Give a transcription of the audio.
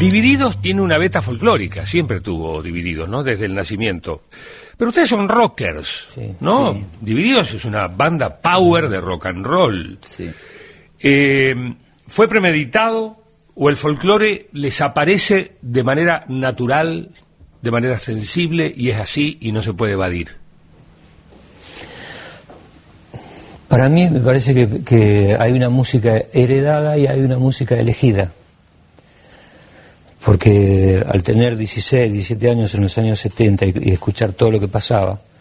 Divididos tiene una beta folclórica, siempre tuvo Divididos, ¿no? Desde el nacimiento. Pero ustedes son rockers, Sí, ¿no? sí. Divididos es una banda power de rock and roll. Sí. ¿Fue premeditado o el folclore les aparece de manera natural, de manera sensible, y es así y no se puede evadir? Para mí me parece que hay una música heredada y hay una música elegida. Porque al tener 16, 17 años en los años 70 y escuchar todo lo que pasaba,